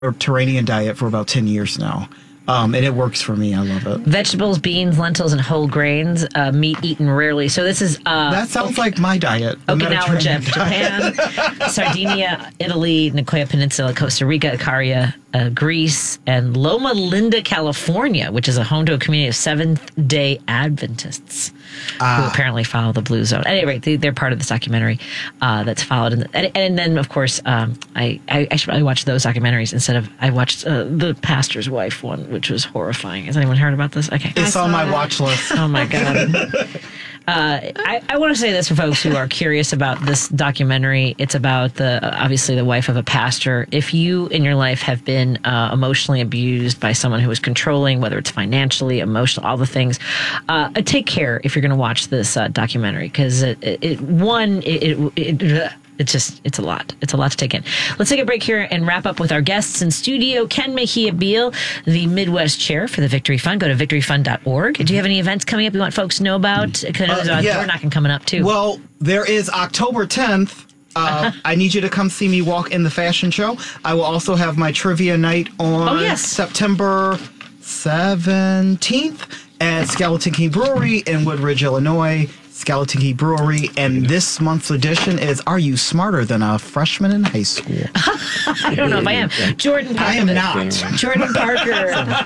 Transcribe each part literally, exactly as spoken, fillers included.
Mediterranean diet for about ten years now. Um, and it works for me. I love it. Vegetables, beans, lentils, and whole grains. Uh, meat eaten rarely. So this is... Uh, that sounds like my diet. Okinawa, Japan, Sardinia, Italy, Nicoya Peninsula, Costa Rica, Icaria, uh, Greece, and Loma Linda, California, which is a home to a community of Seventh-day Adventists ah. who apparently follow the Blue Zone. At any rate, they, they're part of this documentary uh, that's followed. In the, and, and then, of course, um, I, I, I should probably watch those documentaries instead of... I watched uh, the pastor's wife one, which was horrifying. Has anyone heard about this? Okay. It's on my that. watch list. Oh, my God. Uh, I, I want to say this for folks who are curious about this documentary. It's about the obviously the wife of a pastor. If you in your life have been uh, emotionally abused by someone who is controlling, whether it's financially, emotional, all the things, uh, take care if you're going to watch this uh, documentary because it, it, it one it. it, it It's just, it's a lot. It's a lot to take in. Let's take a break here and wrap up with our guests in studio. Ken Mejia Beal, the Midwest Chair for the Victory Fund. Go to victory fund dot org. Do you have any events coming up you want folks to know about? Because uh, there's a yeah. door knocking coming up, too. Well, there is October tenth. Uh, uh-huh. I need you to come see me walk in the fashion show. I will also have my trivia night on oh, yes. September seventeenth at Skeleton Key Brewery in Woodridge, Illinois. Skeleton Key Brewery, and this month's edition is Are You Smarter Than a Freshman in High School? I don't know if I am. Jordan Parker. I am not. Jordan Parker,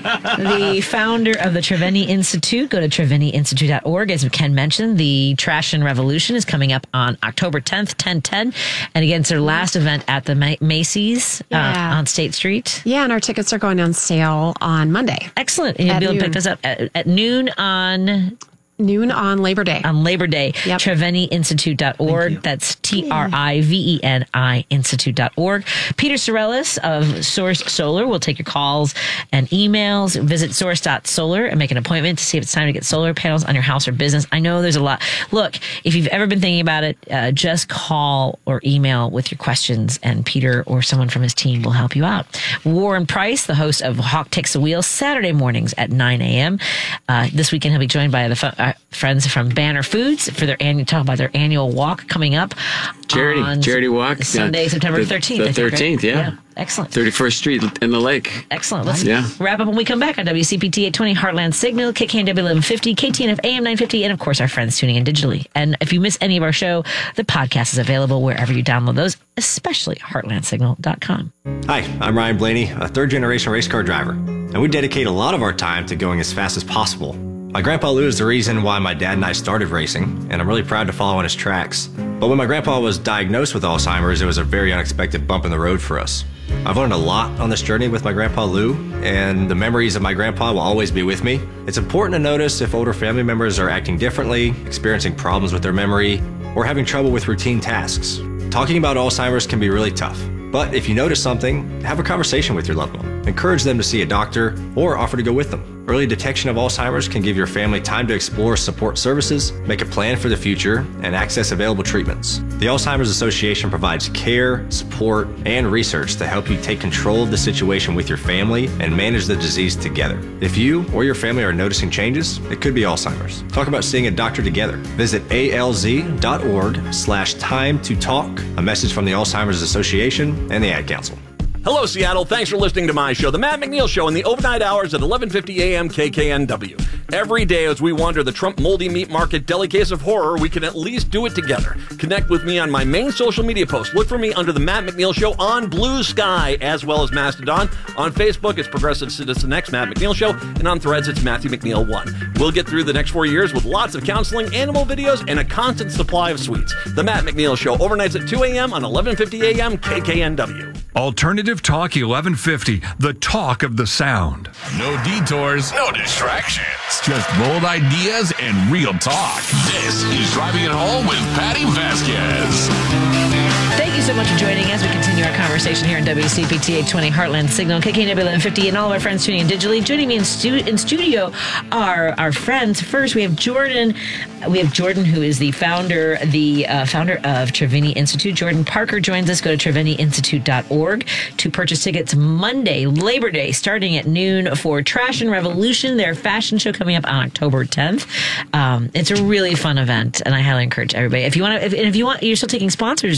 the founder of the Treveni Institute. Go to treveni institute dot org. As Ken mentioned, the Trash and Revolution is coming up on October tenth, ten ten. And again, it's their last event at the Macy's yeah. uh, on State Street. Yeah, and our tickets are going on sale on Monday. Excellent. And you'll be able to pick this up at, at noon on... Noon on Labor Day. On Labor Day. Yep. treveni institute dot org. That's T R I V E N I institute dot org. Peter Sorellis of Source Solar will take your calls and emails. Visit source dot solar and make an appointment to see if it's time to get solar panels on your house or business. I know there's a lot. Look, if you've ever been thinking about it, uh, just call or email with your questions and Peter or someone from his team will help you out. Warren Price, the host of Hawk Takes the Wheel, Saturday mornings at nine a.m. Uh, this weekend he'll be joined by the uh, friends from Banner Foods for their annual talk about their annual walk coming up. Charity, on charity walk. Sunday, yeah. September thirteenth. The thirteenth, think, right? yeah. yeah. Excellent. thirty-first Street in the lake. Excellent. Let's yeah. wrap up when we come back on W C P T eight twenty Heartland Signal, K K N W eleven fifty, K T N F A M nine fifty, and of course our friends tuning in digitally. And if you miss any of our show, the podcast is available wherever you download those, especially heartland signal dot com. Hi, I'm Ryan Blaney, a third-generation race car driver, and we dedicate a lot of our time to going as fast as possible. My grandpa Lou is the reason why my dad and I started racing, and I'm really proud to follow in his tracks. But when my grandpa was diagnosed with Alzheimer's, it was a very unexpected bump in the road for us. I've learned a lot on this journey with my grandpa Lou, and the memories of my grandpa will always be with me. It's important to notice if older family members are acting differently, experiencing problems with their memory, or having trouble with routine tasks. Talking about Alzheimer's can be really tough. But if you notice something, have a conversation with your loved one. Encourage them to see a doctor or offer to go with them. Early detection of Alzheimer's can give your family time to explore support services, make a plan for the future, and access available treatments. The Alzheimer's Association provides care, support, and research to help you take control of the situation with your family and manage the disease together. If you or your family are noticing changes, it could be Alzheimer's. Talk about seeing a doctor together. Visit A L Z dot org slash time to talk. A message from the Alzheimer's Association and the Ad Council. Hello, Seattle. Thanks for listening to my show, The Matt McNeil Show, in the overnight hours at eleven fifty a.m. K K N W. Every day as we wander the Trump Moldy Meat Market deli case of horror, we can at least do it together. Connect with me on my main social media posts. Look for me under The Matt McNeil Show on Blue Sky, as well as Mastodon. On Facebook, it's Progressive Citizen X, Matt McNeil Show, and on Threads, it's Matthew McNeil one. We'll get through the next four years with lots of counseling, animal videos, and a constant supply of sweets. The Matt McNeil Show, overnights at two a.m. on eleven fifty a.m. K K N W. Alternative Talk eleven fifty, the talk of the sound. No detours, no distractions, just bold ideas and real talk. This is Driving It Home with Patty Vasquez. Thank you so much for joining us. We continue our conversation here on W C P T eight twenty Heartland Signal, K K N W eleven fifty, and all of our friends tuning in digitally. Joining me in, stu- in studio are our friends. First, we have Jordan. We have Jordan, who is the founder, the uh, founder of Treveni Institute. Jordan Parker joins us. Go to treveni institute dot org to purchase tickets Monday, Labor Day, starting at noon for Trash and Revolution, their fashion show coming up on October tenth. Um, it's a really fun event, and I highly encourage everybody. If you want to, if, if you want, you're still taking sponsors uh,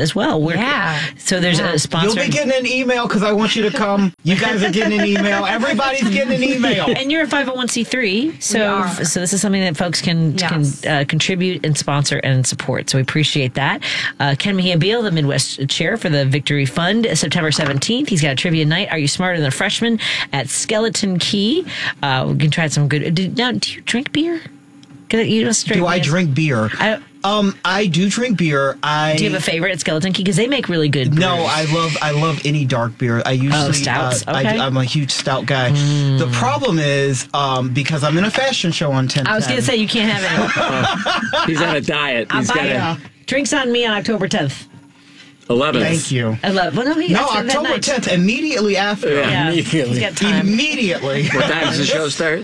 as well. We're, Yeah. So there's Yeah. a sponsor. You'll be getting an email because I want you to come. You guys are getting an email. Everybody's getting an email. And you're a five oh one c three, so We are. so this is something that folks can Yes. can uh, contribute and sponsor and support. So we appreciate that. Uh, Ken Mejia Beal, the Midwest Chair for the Victory Fund, September seventeenth. He's got a trivia night. Are you smarter than a freshman at Skeleton Key? Uh, we can try some good. Do, now, do you drink beer? Can you just Do I drink beer? I, Um, I do drink beer. I do you have a favorite at Skeleton Key? Because they make really good. No, brews. I love I love any dark beer. I usually Oh, stouts. uh, Okay. I, I'm a huge stout guy. The problem is um, because I'm in a fashion show on ten. I was going to say you can't have it. He's on a diet. I'll He's buy got you. a Drinks on me on October tenth. eleventh. Thank you. I love. Well, no, he, No, that's- that October night. tenth, immediately after. Yeah, Immediately. he's got time. Immediately. What time does the show start?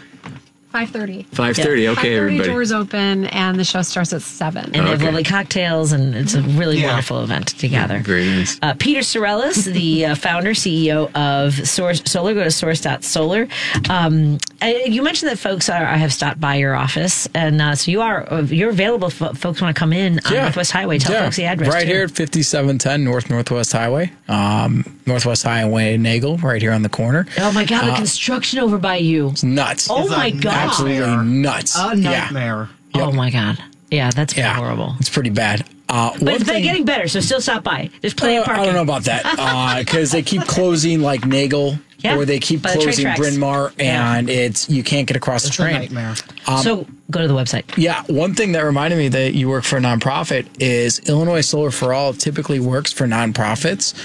five thirty. five thirty. Okay, five thirty everybody. doors open, and the show starts at seven. And they have Okay. lovely cocktails, and it's a really Yeah. wonderful event to gather. Very nice. Uh, Peter Sorellis, the uh, founder, C E O of Source Solar, go to source dot solar. Um, I- you mentioned that folks are have stopped by your office, and uh, so you are uh, you're available if fo- folks want to come in on Northwest Highway. Tell Yeah. folks the address. Right too. here at fifty-seven ten North Northwest Highway. Um, Northwest Highway Nagel, right here on the corner. Oh my God, the construction over by you. It's nuts. Oh It's my a God. Absolutely nuts. A nightmare. Oh my God. Yeah, that's Yeah. horrible. It's pretty bad. Uh, But one it's been thing- getting better, so still stop by. There's plenty of Uh, parking. I don't know about that because they keep closing like Nagel, Yeah, or they keep by the train closing tracks. Bryn Mawr, Yeah. and it's you can't get across It's the a train. nightmare. so go to the website. Yeah, one thing that reminded me that you work for a nonprofit is Illinois Solar for All typically works for nonprofits.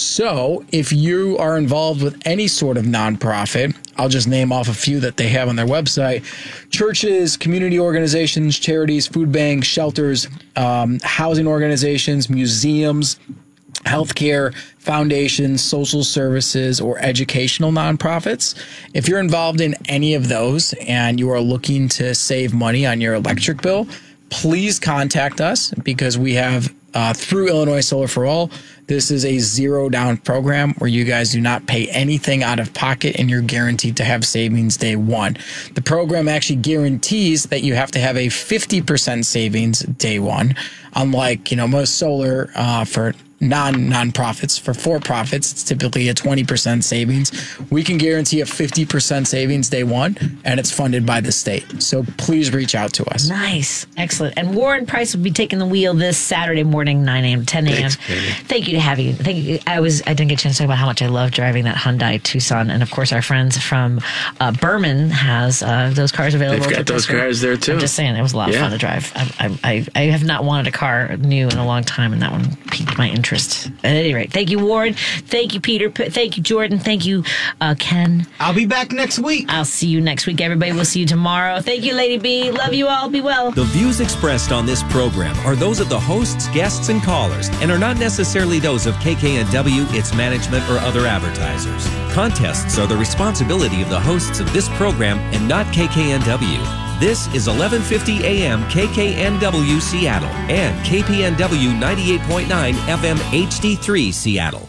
So if you are involved with any sort of nonprofit, I'll just name off a few that they have on their website: churches, community organizations, charities, food banks, shelters, um, housing organizations, museums, healthcare, foundations, social services, or educational nonprofits. If you're involved in any of those and you are looking to save money on your electric bill, please contact us because we have, uh, through Illinois Solar for All, this is a zero down program where you guys do not pay anything out of pocket and you're guaranteed to have savings day one. The program actually guarantees that you have to have a fifty percent savings day one, unlike, you know, most solar uh, for non nonprofits. For for profits, it's typically a twenty percent savings. We can guarantee a fifty percent savings day one, and it's funded by the state. So please reach out to us. Nice. Excellent. And Warren Price will be taking the wheel this Saturday morning, nine a.m. to ten a.m. Thank you to have you. Thank you. I was I didn't get a chance to talk about how much I love driving that Hyundai Tucson. And of course, our friends from uh, Berman has uh, those cars available. They've got for those test drive. cars there, too. I'm just saying, it was a lot of Yeah. fun to drive. I, I, I, I have not wanted a car new in a long time, and that one piqued my interest. At any rate, thank you, Warren. Thank you, Peter. P- Thank you, Jordan. Thank you, uh, Ken. I'll be back next week. I'll see you next week, everybody. We'll see you tomorrow. Thank you, Lady B. Love you all. Be well. The views expressed on this program are those of the hosts, guests, and callers, and are not necessarily those of K K N W, its management, or other advertisers. Contests are the responsibility of the hosts of this program and not K K N W. This is eleven fifty a.m. K K N W Seattle and K P N W ninety-eight point nine F M H D three Seattle.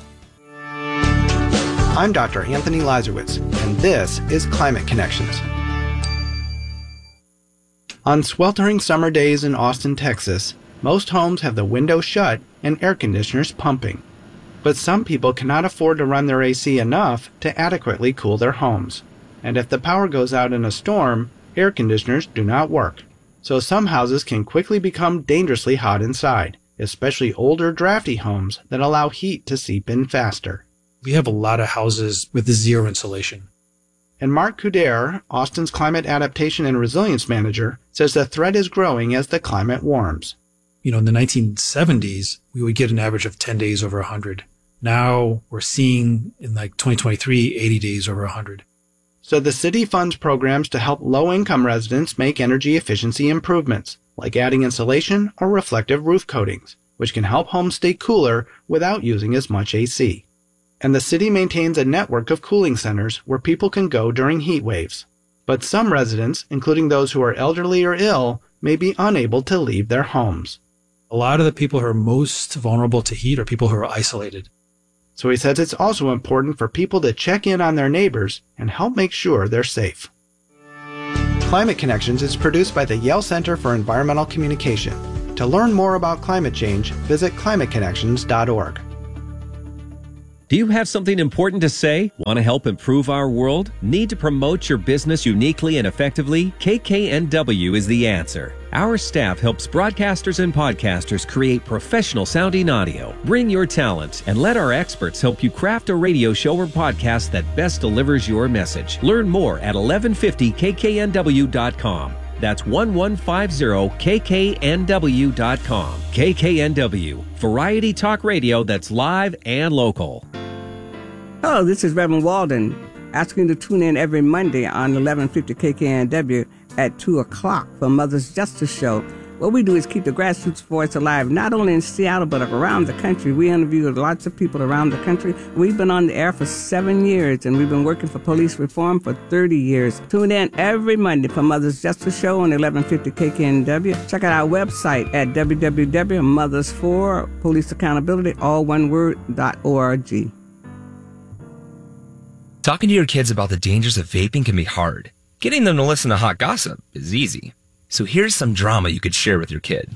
I'm Doctor Anthony Lazarowitz, and this is Climate Connections. On sweltering summer days in Austin, Texas, most homes have the windows shut and air conditioners pumping. But some people cannot afford to run their A C enough to adequately cool their homes. And if the power goes out in a storm, air conditioners do not work. So some houses can quickly become dangerously hot inside, especially older drafty homes that allow heat to seep in faster. We have a lot of houses with zero insulation. And Mark Couder, Austin's Climate Adaptation and Resilience Manager, says the threat is growing as the climate warms. You know, in the nineteen seventies, we would get an average of ten days over one hundred. Now we're seeing in like twenty twenty-three, eighty days over one hundred. So the city funds programs to help low-income residents make energy efficiency improvements, like adding insulation or reflective roof coatings, which can help homes stay cooler without using as much A C. And the city maintains a network of cooling centers where people can go during heat waves. But some residents, including those who are elderly or ill, may be unable to leave their homes. A lot of the people who are most vulnerable to heat are people who are isolated. So he says it's also important for people to check in on their neighbors and help make sure they're safe. Climate Connections is produced by the Yale Center for Environmental Communication. To learn more about climate change, visit climate connections dot org. Do you have something important to say? Want to help improve our world? Need to promote your business uniquely and effectively? K K N W is the answer. Our staff helps broadcasters and podcasters create professional sounding audio. Bring your talent and let our experts help you craft a radio show or podcast that best delivers your message. Learn more at eleven fifty K K N W dot com. That's eleven fifty K K N W dot com. K K N W, variety talk radio that's live and local. Hello, this is Reverend Walden, asking you to tune in every Monday on eleven fifty K K N W at two o'clock for Mother's Justice Show. What we do is keep the grassroots voice alive, not only in Seattle, but around the country. We interview lots of people around the country. We've been on the air for seven years, and we've been working for police reform for thirty years. Tune in every Monday for Mother's Justice Show on eleven fifty K K N W. Check out our website at w w w dot mothers for police accountability, all one word, dot org. Talking to your kids about the dangers of vaping can be hard. Getting them to listen to hot gossip is easy. So here's some drama you could share with your kid.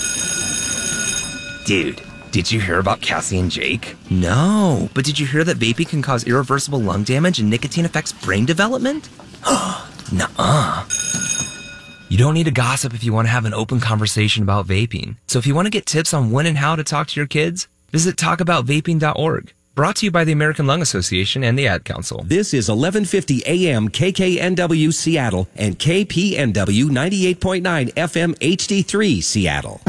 Dude, did you hear about Cassie and Jake? No, but did you hear that vaping can cause irreversible lung damage and nicotine affects brain development? Nuh-uh. You don't need to gossip if you want to have an open conversation about vaping. So if you want to get tips on when and how to talk to your kids, visit talk about vaping dot org. Brought to you by the American Lung Association and the Ad Council. This is eleven fifty A M K K N W Seattle and K P N W ninety-eight point nine F M H D three Seattle.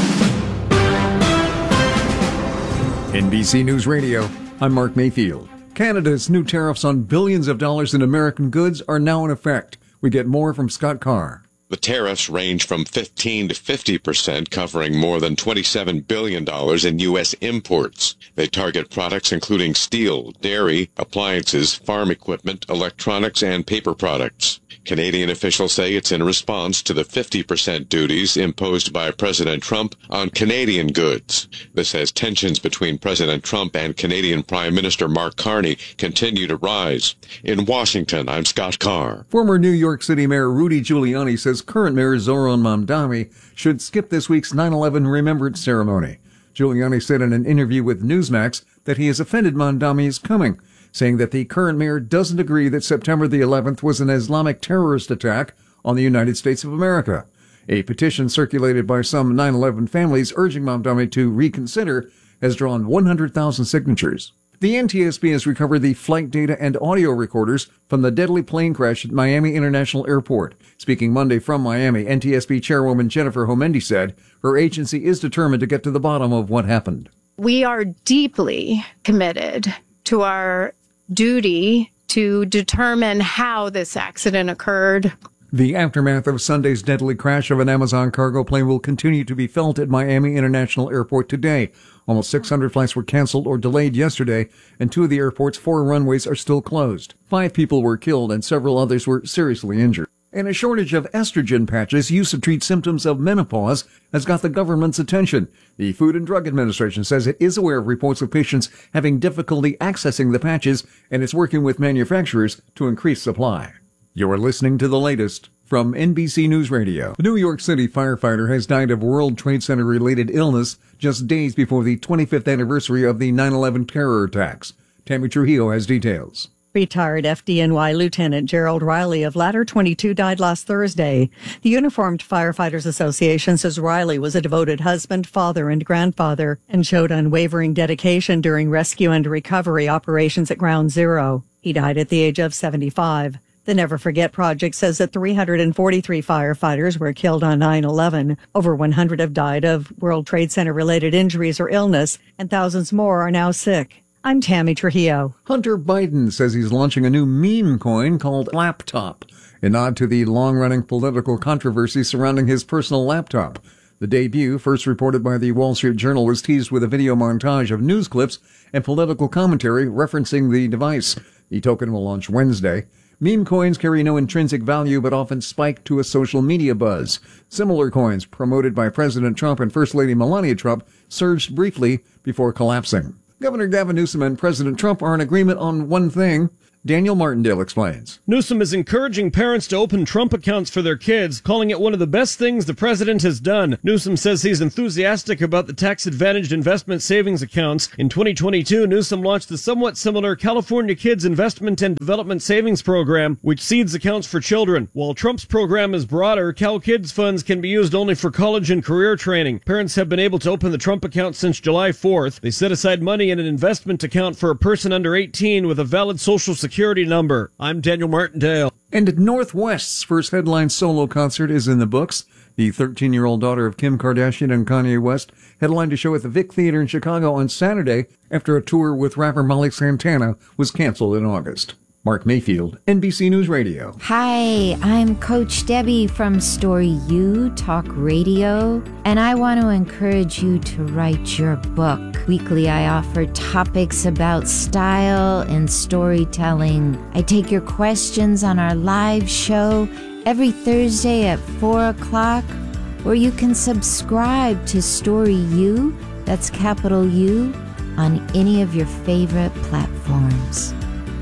N B C News Radio, I'm Mark Mayfield. Canada's new tariffs on billions of dollars in American goods are now in effect. We get more from Scott Carr. The tariffs range from fifteen to fifty percent, covering more than twenty-seven billion dollars in U S imports. They target products including steel, dairy, appliances, farm equipment, electronics, and paper products. Canadian officials say it's in response to the fifty percent duties imposed by President Trump on Canadian goods. This as tensions between President Trump and Canadian Prime Minister Mark Carney continue to rise. In Washington, I'm Scott Carr. Former New York City Mayor Rudy Giuliani says current Mayor Zoran Mamdani should skip this week's nine eleven Remembrance ceremony. Giuliani said in an interview with Newsmax that he is offended Mamdani is coming, saying that the current mayor doesn't agree that September the eleventh was an Islamic terrorist attack on the United States of America. A petition circulated by some nine eleven families urging Mamdani to reconsider has drawn one hundred thousand signatures. The N T S B has recovered the flight data and audio recorders from the deadly plane crash at Miami International Airport. Speaking Monday from Miami, N T S B Chairwoman Jennifer Homendy said her agency is determined to get to the bottom of what happened. We are deeply committed to our duty to determine how this accident occurred. The aftermath of Sunday's deadly crash of an Amazon cargo plane will continue to be felt at Miami International Airport today. Almost six hundred flights were canceled or delayed yesterday, and two of the airport's four runways are still closed. Five people were killed and several others were seriously injured. And a shortage of estrogen patches used to treat symptoms of menopause has got the government's attention. The Food and Drug Administration says it is aware of reports of patients having difficulty accessing the patches, and it's working with manufacturers to increase supply. You're listening to the latest from N B C News Radio. A New York City firefighter has died of World Trade Center-related illness just days before the twenty-fifth anniversary of the nine eleven terror attacks. Tammy Trujillo has details. Retired F D N Y Lieutenant Gerald Riley of Ladder twenty-two died last Thursday. The Uniformed Firefighters Association says Riley was a devoted husband, father, and grandfather, and showed unwavering dedication during rescue and recovery operations at Ground Zero. He died at the age of seventy-five. The Never Forget Project says that three hundred forty-three firefighters were killed on nine eleven. Over one hundred have died of World Trade Center-related injuries or illness, and thousands more are now sick. I'm Tammy Trujillo. Hunter Biden says he's launching a new meme coin called Laptop, a nod to the long-running political controversy surrounding his personal laptop. The debut, first reported by the Wall Street Journal, was teased with a video montage of news clips and political commentary referencing the device. The token will launch Wednesday. Meme coins carry no intrinsic value but often spike to a social media buzz. Similar coins, promoted by President Trump and First Lady Melania Trump, surged briefly before collapsing. Governor Gavin Newsom and President Trump are in agreement on one thing. Daniel Martindale explains. Newsom is encouraging parents to open Trump accounts for their kids, calling it one of the best things the president has done. Newsom says he's enthusiastic about the tax-advantaged investment savings accounts. In twenty twenty-two, Newsom launched the somewhat similar California Kids Investment and Development Savings Program, which seeds accounts for children. While Trump's program is broader, Cal Kids funds can be used only for college and career training. Parents have been able to open the Trump account since July fourth. They set aside money in an investment account for a person under eighteen with a valid social security number. I'm Daniel Martindale. And Northwest's first headline solo concert is in the books. The thirteen-year-old daughter of Kim Kardashian and Kanye West headlined a show at the Vic Theater in Chicago on Saturday after a tour with rapper Molly Santana was canceled in August. Mark Mayfield, N B C News Radio. Hi, I'm Coach Debbie from Story U Talk Radio, and I want to encourage you to write your book. Weekly, I offer topics about style and storytelling. I take your questions on our live show every Thursday at four o'clock, or you can subscribe to Story U, that's capital U, on any of your favorite platforms.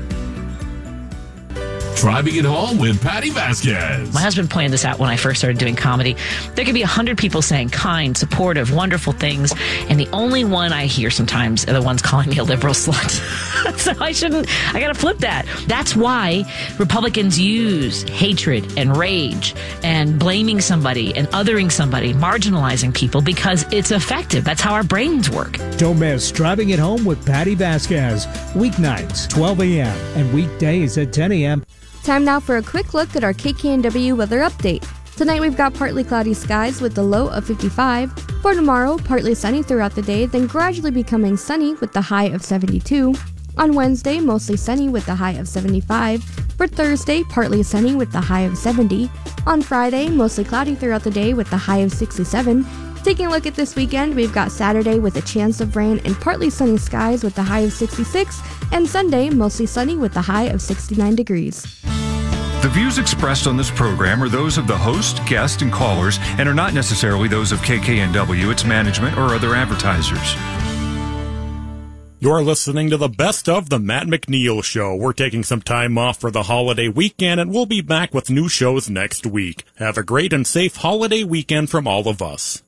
Driving it home with Patty Vasquez. My husband pointed this out when I first started doing comedy. There could be a hundred people saying kind, supportive, wonderful things, and the only one I hear sometimes are the ones calling me a liberal slut. So I shouldn't, I gotta flip that. That's why Republicans use hatred and rage and blaming somebody and othering somebody, marginalizing people, because it's effective. That's how our brains work. Don't miss Driving It Home with Patty Vasquez. Weeknights, twelve a.m. and weekdays at ten a.m. Time now for a quick look at our K K N W weather update. Tonight we've got partly cloudy skies with the low of fifty-five. For tomorrow, partly sunny throughout the day, then gradually becoming sunny with the high of seventy-two. On Wednesday, mostly sunny with the high of seventy-five. For Thursday, partly sunny with the high of seventy. On Friday, mostly cloudy throughout the day with the high of sixty-seven. Taking a look at this weekend, we've got Saturday with a chance of rain and partly sunny skies with the high of sixty-six, and Sunday, mostly sunny with the high of sixty-nine degrees. The views expressed on this program are those of the host, guests, and callers, and are not necessarily those of K K N W, its management, or other advertisers. You're listening to the best of the Matt McNeil Show. We're taking some time off for the holiday weekend, and we'll be back with new shows next week. Have a great and safe holiday weekend from all of us.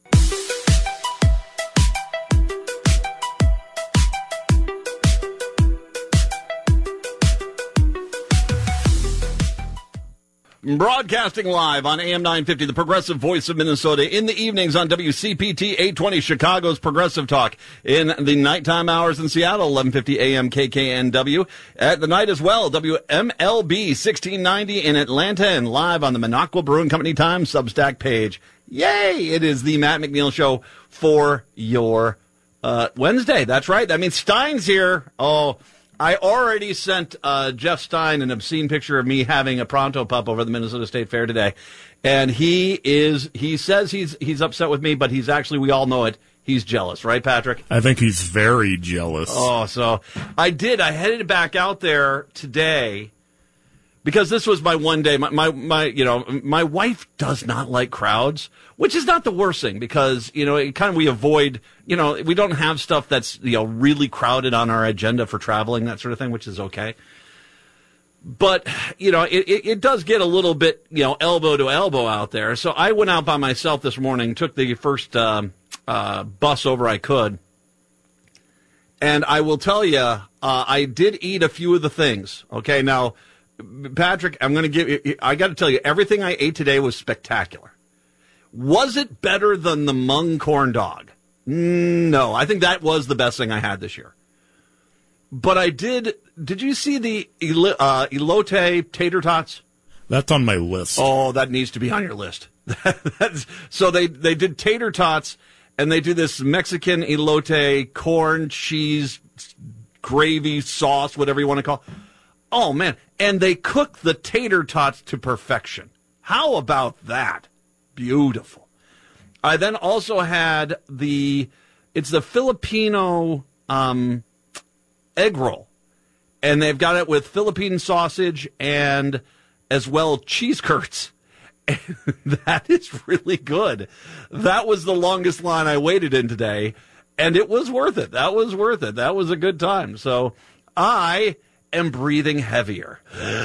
Broadcasting live on A M nine fifty, the progressive voice of Minnesota. In the evenings on W C P T eight twenty, Chicago's Progressive Talk. In the nighttime hours in Seattle, eleven fifty A M K K N W. At the night as well, W M L B sixteen ninety in Atlanta, and live on the Minocqua Brewing Company Times Substack page. Yay! It is the Matt McNeil Show for your uh, Wednesday. That's right. That means Stein's here. Oh, I already sent uh, Jeff Stein an obscene picture of me having a Pronto Pup over the Minnesota State Fair today. And he is, he says he's he's upset with me, but he's actually, we all know it, he's jealous. Right, Patrick? I think he's very jealous. Oh, so I did. I headed back out there today because this was my one day. My, my, my, you know, my wife does not like crowds, which is not the worst thing because, you know, it kind of, we avoid, you know, we don't have stuff that's, you know, really crowded on our agenda for traveling, that sort of thing, which is okay. But, you know, it, it, it does get a little bit, you know, elbow to elbow out there. So I went out by myself this morning, took the first um, uh, bus over I could. And I will tell you, uh, I did eat a few of the things. Okay, now, Patrick, I'm going to give you, I got to tell you, everything I ate today was spectacular. Was it better than the mung corn dog? No, I think that was the best thing I had this year. But I did, did you see the uh, elote tater tots? That's on my list. Oh, that needs to be on your list. That's, so they, they did tater tots, and they do this Mexican elote, corn, cheese, gravy, sauce, whatever you want to call it. Oh, man. And they cook the tater tots to perfection. How about that? Beautiful. I then also had the, it's the Filipino um, egg roll. And they've got it with Philippine sausage and as well cheese curds. And that is really good. That was the longest line I waited in today. And it was worth it. That was worth it. That was a good time. So I am breathing heavier.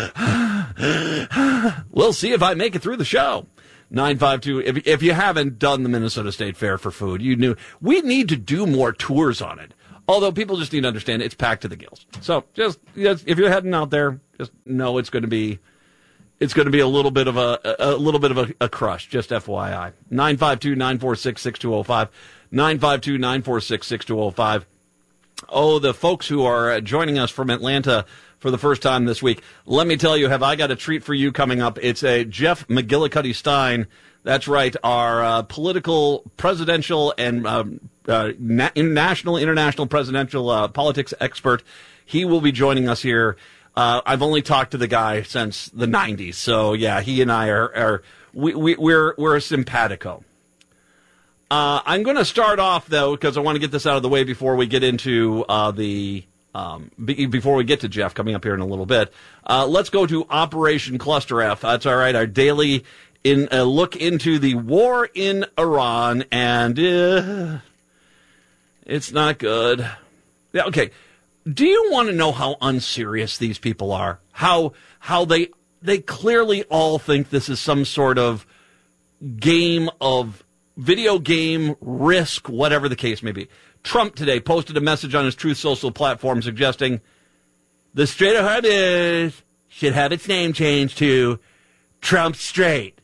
We'll see if I make it through the show. nine five two, if, if you haven't done the Minnesota State Fair for food, you knew. We need to do more tours on it. Although people just need to understand it's packed to the gills. So just, just if you're heading out there, just know it's going to be it's going to be a little bit of a a little bit of a, a crush. Just F Y I. nine five two, nine four six, six two zero five. nine five two, nine four six, six two zero five. Oh, the folks who are joining us from Atlanta for the first time this week. Let me tell you, have I got a treat for you coming up? It's a Jeff McGillicuddy Stein. That's right, our uh, political, presidential, and um, uh, na- national, international presidential uh, politics expert. He will be joining us here. Uh, I've only talked to the guy since the nineties, so yeah, he and I are, are we, we, we're we're a simpatico. Uh, I'm going to start off though because I want to get this out of the way before we get into uh, the um, be, before we get to Jeff coming up here in a little bit. Uh, let's go to Operation Cluster F. That's all right. Our daily. In a look into the war in Iran, and uh, it's not good. Yeah, okay. Do you want to know how unserious these people are? How how they they clearly all think this is some sort of game of video game risk, whatever the case may be. Trump today posted a message on his Truth Social platform suggesting the Strait of Hormuz should have its name changed to Trump Strait.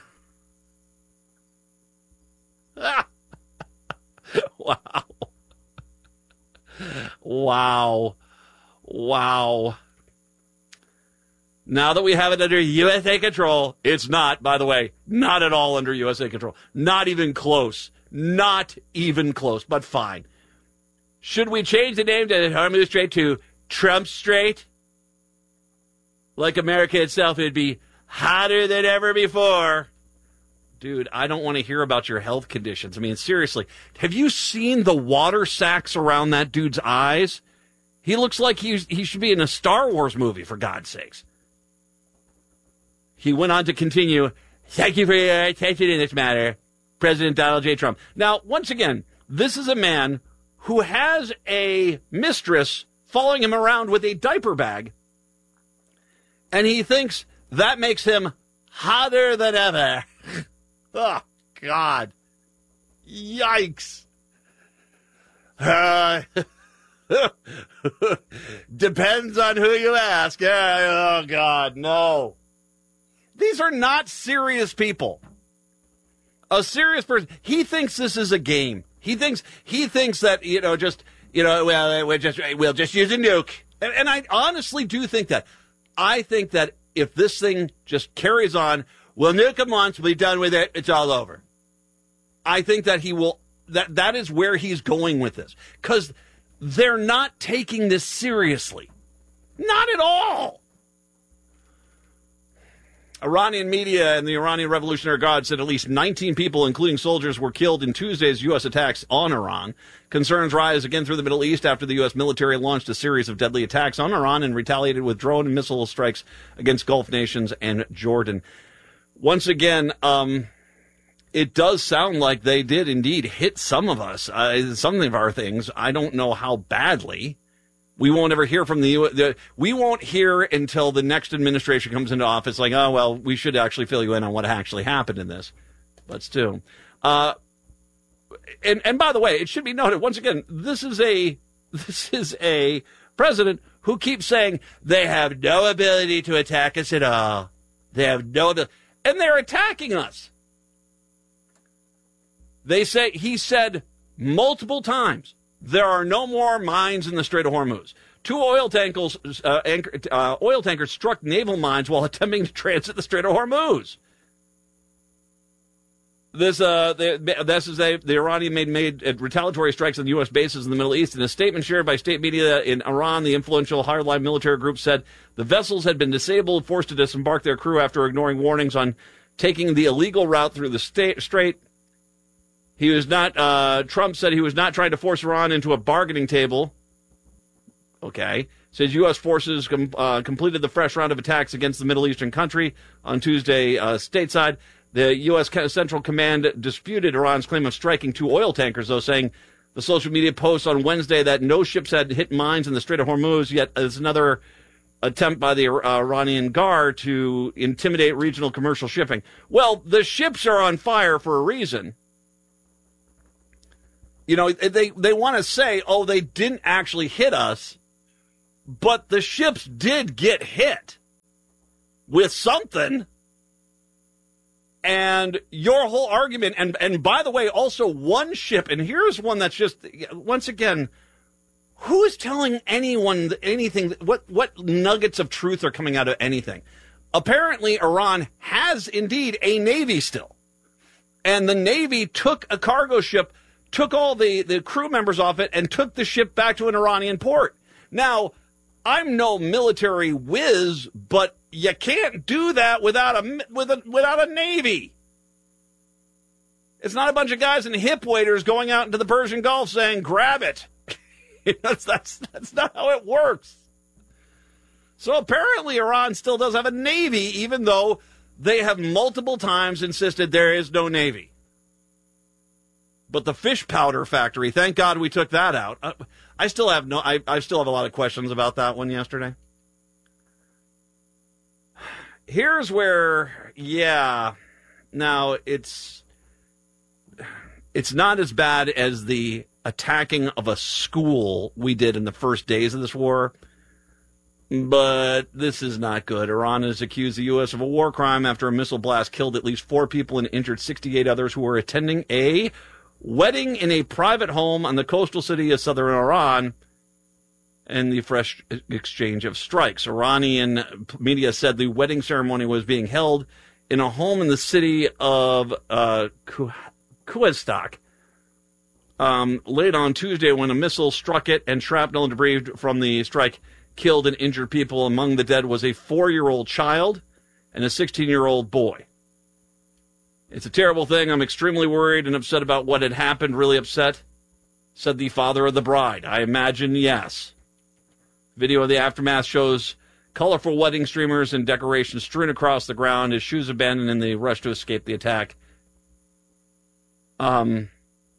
Wow. Wow. Wow. Now that we have it under U S A control, it's not, by the way, not at all under U S A control. Not even close. Not even close, but fine. Should we change the name to Hormuz Strait to Trump Strait? Like America itself, it'd be hotter than ever before. Dude, I don't want to hear about your health conditions. I mean, seriously, have you seen the water sacs around that dude's eyes? He looks like he's, he should be in a Star Wars movie, for God's sakes. He went on to continue, thank you for your attention in this matter, President Donald J. Trump. Now, once again, this is a man who has a mistress following him around with a diaper bag, and he thinks that makes him hotter than ever. Oh, God. Yikes. Uh, depends on who you ask. Oh, God, no. These are not serious people. A serious person, he thinks this is a game. He thinks he thinks that, you know, just, you know, well, we'll just, we'll just use a nuke. And, and I honestly do think that. I think that if this thing just carries on, we'll nuke him once, we'll be done with it, it's all over. I think that he will, that that is where he's going with this. Because they're not taking this seriously. Not at all. Iranian media and the Iranian Revolutionary Guard said at least nineteen people, including soldiers, were killed in Tuesday's U S attacks on Iran. Concerns rise again through the Middle East after the U S military launched a series of deadly attacks on Iran and retaliated with drone and missile strikes against Gulf nations and Jordan. Once again, um, it does sound like they did indeed hit some of us, uh, some of our things. I don't know how badly. We won't ever hear from the, the, we won't hear until the next administration comes into office like, oh, well, we should actually fill you in on what actually happened in this. Let's do. Uh, and, and by the way, it should be noted, once again, this is a, this is a president who keeps saying they have no ability to attack us at all. They have no ability. And they're attacking us. They say, he said multiple times, there are no more mines in the Strait of Hormuz. Two oil tankers, uh, anchor, uh, oil tankers struck naval mines while attempting to transit the Strait of Hormuz. This, uh, the, this is a, the Iranian made made uh, retaliatory strikes on U S bases in the Middle East. In a statement shared by state media in Iran, the influential hardline military group said the vessels had been disabled, forced to disembark their crew after ignoring warnings on taking the illegal route through the state, strait. He was not, uh, Trump said he was not trying to force Iran into a bargaining table. Okay. Says U S forces com- uh, completed the fresh round of attacks against the Middle Eastern country on Tuesday uh, stateside. The U S Central Command disputed Iran's claim of striking two oil tankers, though, saying the social media post on Wednesday that no ships had hit mines in the Strait of Hormuz, yet as another attempt by the uh, Iranian Guard to intimidate regional commercial shipping. Well, the ships are on fire for a reason. You know, they, they want to say, oh, they didn't actually hit us, but the ships did get hit with something. And your whole argument, and, and by the way, also one ship, and here's one that's just, once again, who is telling anyone anything? What what nuggets of truth are coming out of anything? Apparently, Iran has indeed a navy still. And the Navy took a cargo ship, took all the, the crew members off it, and took the ship back to an Iranian port. Now, I'm no military whiz, but you can't do that without a, with a, without a Navy. It's not a bunch of guys in hip waders going out into the Persian Gulf saying, grab it. that's, that's, that's not how it works. So apparently Iran still does have a Navy, even though they have multiple times insisted there is no Navy. But the fish powder factory, thank God we took that out. Uh, I still have no, I, I still have a lot of questions about that one yesterday. Here's where, yeah, now it's, it's not as bad as the attacking of a school we did in the first days of this war. But this is not good. Iran has accused the U S of a war crime after a missile blast killed at least four people and injured sixty-eight others who were attending a wedding in a private home on the coastal city of southern Iran, and the fresh exchange of strikes. Iranian media said the wedding ceremony was being held in a home in the city of uh, Khuzestan, um, late on Tuesday when a missile struck it and shrapnel and debris from the strike killed and injured people. Among the dead was a four-year-old child and a sixteen-year-old boy. It's a terrible thing. I'm extremely worried and upset about what had happened, really upset, said the father of the bride. I imagine, yes. Video of the aftermath shows colorful wedding streamers and decorations strewn across the ground, his shoes abandoned in the rush to escape the attack. Um...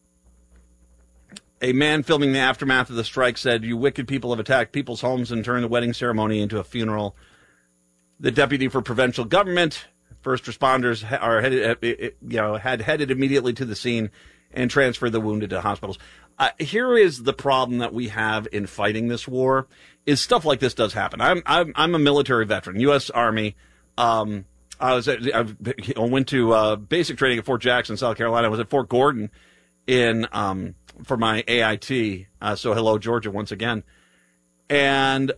A man filming the aftermath of the strike said, "You wicked people have attacked people's homes and turned the wedding ceremony into a funeral." The deputy for provincial government, first responders are headed, you know, had headed immediately to the scene and transferred the wounded to hospitals. Uh, here is the problem that we have in fighting this war: is stuff like this does happen. I'm I'm, I'm a military veteran, U S Army. Um, I was at, I went to uh, basic training at Fort Jackson, South Carolina. I was at Fort Gordon in um, for my A I T. Uh, so hello, Georgia, once again. And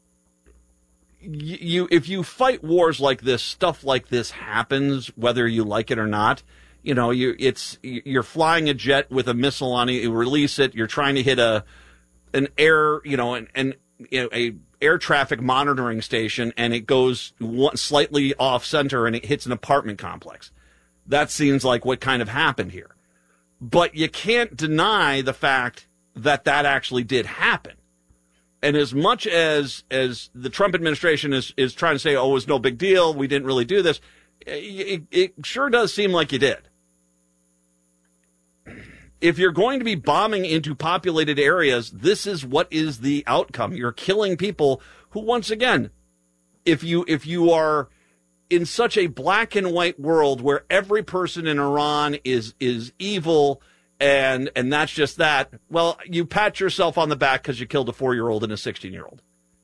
y- you, if you fight wars like this, stuff like this happens, whether you like it or not. You know, you it's you're flying a jet with a missile on it. You release it. You're trying to hit a an air, you know, an, an you know, a air traffic monitoring station, and it goes one, slightly off center, and it hits an apartment complex. That seems like what kind of happened here. But you can't deny the fact that that actually did happen. And as much as as the Trump administration is, is trying to say, oh, it was no big deal, we didn't really do this, it, it sure does seem like you did. If you're going to be bombing into populated areas, this is what is the outcome. You're killing people who, once again, if you if you are in such a black and white world where every person in Iran is is evil and and that's just that, well, you pat yourself on the back because you killed a four-year-old and a sixteen-year-old.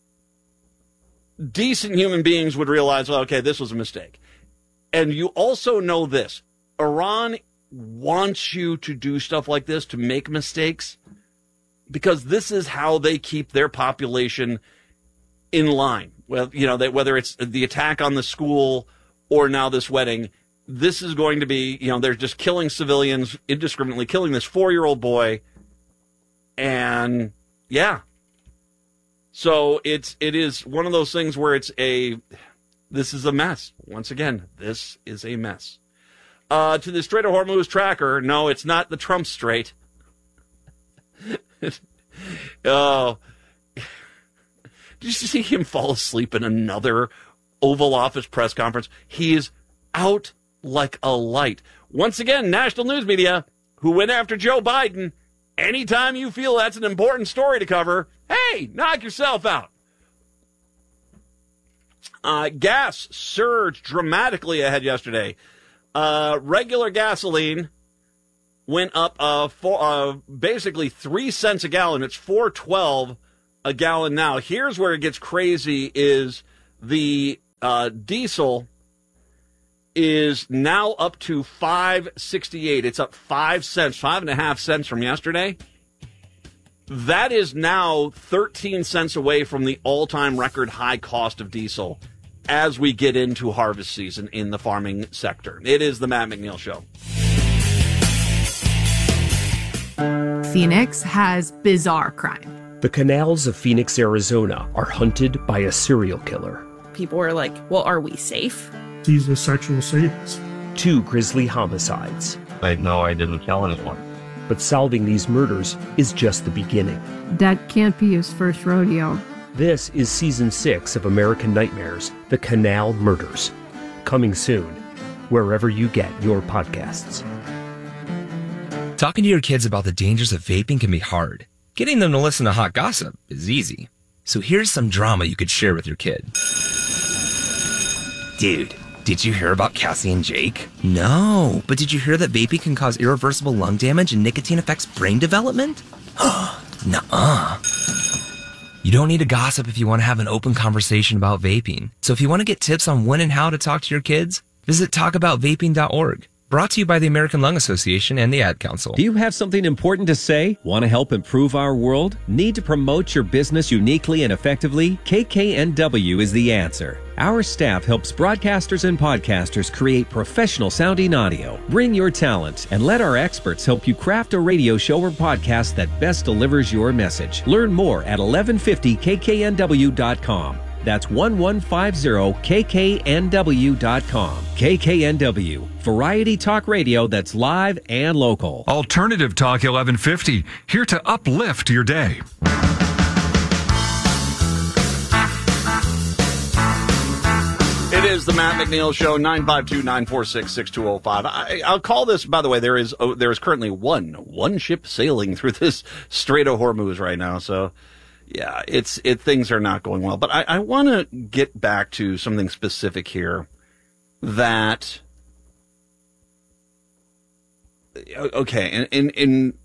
Decent human beings would realize, well, okay, this was a mistake. And you also know this: Iran wants you to do stuff like this, to make mistakes, because this is how they keep their population in line. Well, you know, that whether it's the attack on the school or now this wedding, this is going to be, you know, they're just killing civilians indiscriminately, killing this four-year-old boy. And yeah. So it's, it is one of those things where it's a, this is a mess. Once again, this is a mess. Uh, to the Strait of Hormuz tracker, no, it's not the Trump Strait. Oh, did you see him fall asleep in another Oval Office press conference? He is out like a light. Once again, national news media, who went after Joe Biden, anytime you feel that's an important story to cover, hey, knock yourself out. Uh, gas surged dramatically ahead yesterday. Uh, regular gasoline went up uh, for, uh, basically three cents a gallon. It's four twelve a gallon now. Here's where it gets crazy: is the uh, diesel is now up to five sixty-eight. It's up five cents, five and a half cents from yesterday. That is now thirteen cents away from the all-time record high cost of diesel as we get into harvest season in the farming sector. It is the Matt McNeil Show. Phoenix has bizarre crime. The canals of Phoenix, Arizona are hunted by a serial killer. People were like, well, are we safe? He's a sexual sadist. Two grisly homicides. I know I didn't kill anyone. But solving these murders is just the beginning. That can't be his first rodeo. This is season six of American Nightmares, The Canal Murders. Coming soon, wherever you get your podcasts. Talking to your kids about the dangers of vaping can be hard. Getting them to listen to hot gossip is easy. So here's some drama you could share with your kid. Dude, did you hear about Cassie and Jake? No, but did you hear that vaping can cause irreversible lung damage and nicotine affects brain development? Nuh-uh. You don't need to gossip if you want to have an open conversation about vaping. So if you want to get tips on when and how to talk to your kids, visit talk about vaping dot org. Brought to you by the American Lung Association and the Ad Council. Do you have something important to say? Want to help improve our world? Need to promote your business uniquely and effectively? K K N W is the answer. Our staff helps broadcasters and podcasters create professional sounding audio. Bring your talent and let our experts help you craft a radio show or podcast that best delivers your message. Learn more at eleven fifty K K N W dot com. That's eleven fifty K K N W dot com. K K N W, variety talk radio that's live and local. Alternative Talk eleven fifty, here to uplift your day. It is the Matt McNeil Show, nine five two, nine four six, six two zero five. I, I'll call this, by the way, there is oh, there is currently one, one ship sailing through this Strait of Hormuz right now, so... Yeah, it's it. Things are not going well. But I, I want to get back to something specific here that, okay, and, and, and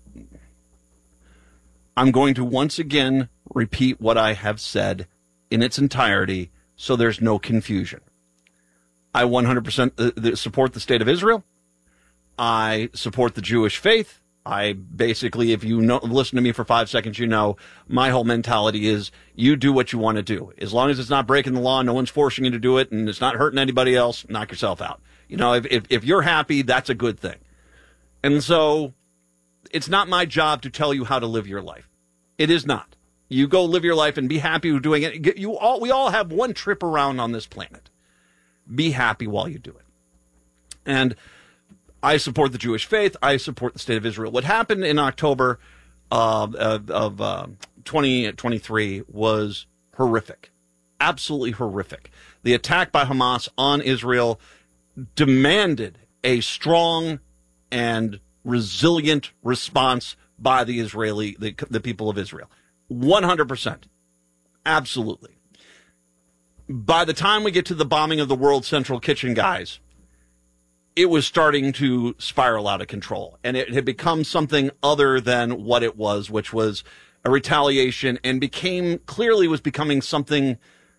I'm going to once again repeat what I have said in its entirety so there's no confusion. I one hundred percent support the state of Israel. I support the Jewish faith. I basically, if you know, listen to me for five seconds, you know, my whole mentality is you do what you want to do. As long as it's not breaking the law, no one's forcing you to do it, and it's not hurting anybody else, knock yourself out. You know, if, if, if you're happy, that's a good thing. And so it's not my job to tell you how to live your life. It is not. You go live your life and be happy with doing it. You all, we all have one trip around on this planet. Be happy while you do it. And I support the Jewish faith. I support the state of Israel. What happened in October uh, of, of uh, twenty twenty-three was horrific, absolutely horrific. The attack by Hamas on Israel demanded a strong and resilient response by the Israeli, the, the people of Israel. one hundred percent. Absolutely. By the time we get to the bombing of the World Central Kitchen, guys, it was starting to spiral out of control, and it had become something other than what it was, which was a retaliation, and became clearly was becoming something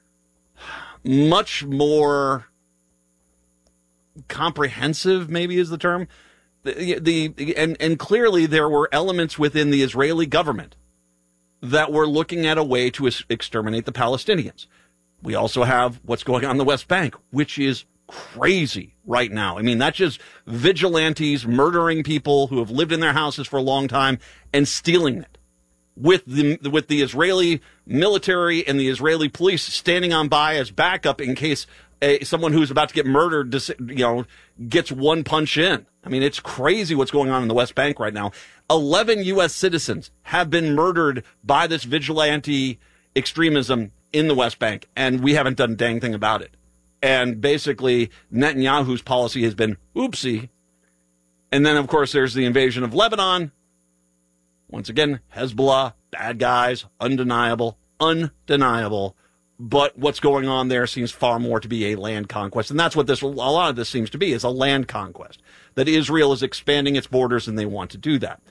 much more comprehensive, maybe is the term. The, the and, and clearly there were elements within the Israeli government that were looking at a way to exterminate the Palestinians. We also have what's going on in the West Bank, which is crazy right now. I mean, that's just vigilantes murdering people who have lived in their houses for a long time and stealing it, with the with the Israeli military and the Israeli police standing on by as backup in case a, someone who's about to get murdered, you know, gets one punch in. I mean, it's crazy what's going on in the West Bank right now. eleven U S citizens have been murdered by this vigilante extremism in the West Bank, and we haven't done a dang thing about it. And basically, Netanyahu's policy has been oopsie. And then, of course, there's the invasion of Lebanon. Once again, Hezbollah, bad guys, undeniable, undeniable. But what's going on there seems far more to be a land conquest. And that's what this, a lot of this seems to be, is a land conquest. That Israel is expanding its borders and they want to do that.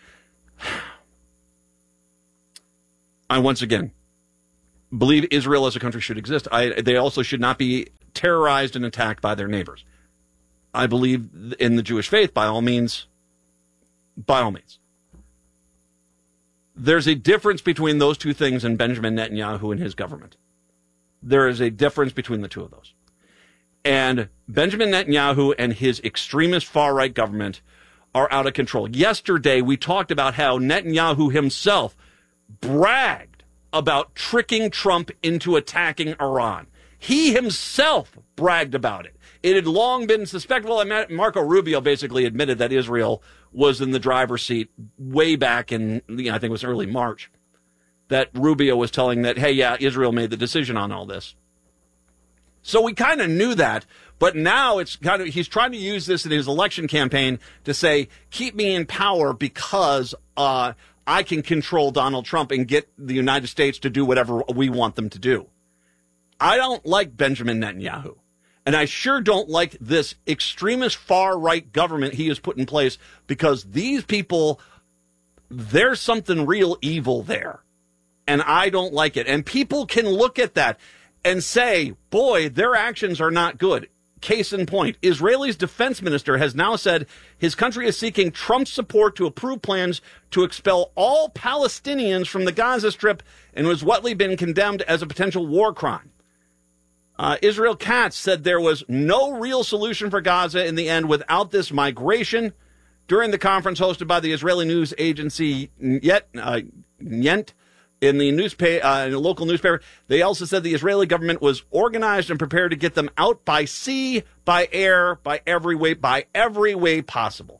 I, once again, believe Israel as a country should exist. I, they also should not be terrorized and attacked by their neighbors. I believe in the Jewish faith, by all means, by all means. There's a difference between those two things and Benjamin Netanyahu and his government. There is a difference between the two of those. And Benjamin Netanyahu and his extremist far-right government are out of control. Yesterday, we talked about how Netanyahu himself bragged about tricking Trump into attacking Iran. He himself bragged about it. It had long been suspected. Well, Marco Rubio basically admitted that Israel was in the driver's seat way back in, you know, I think it was early March. That Rubio was telling that, hey, yeah, Israel made the decision on all this. So we kind of knew that, but now it's kind of, he's trying to use this in his election campaign to say, keep me in power because uh, I can control Donald Trump and get the United States to do whatever we want them to do. I don't like Benjamin Netanyahu. And I sure don't like this extremist far-right government he has put in place, because these people, there's something real evil there. And I don't like it. And people can look at that and say, boy, their actions are not good. Case in point, Israel's defense minister has now said his country is seeking Trump's support to approve plans to expel all Palestinians from the Gaza Strip, and was what been condemned as a potential war crime. Uh, Israel Katz said there was no real solution for Gaza in the end without this migration. During the conference hosted by the Israeli news agency Yet, uh, Yent, in the newspaper, uh, in a local newspaper, they also said the Israeli government was organized and prepared to get them out by sea, by air, by every way, by every way possible.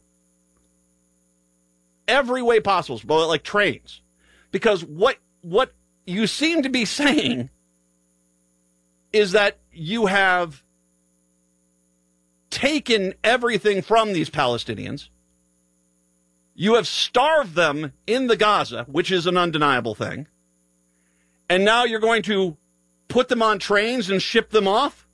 Every way possible, but like trains. Because what what you seem to be saying is that you have taken everything from these Palestinians. You have starved them in the Gaza, which is an undeniable thing. And now you're going to put them on trains and ship them off?